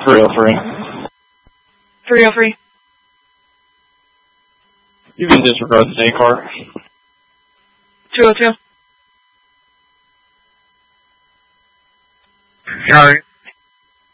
303. 303. You can disregard the day car. 202. Sorry.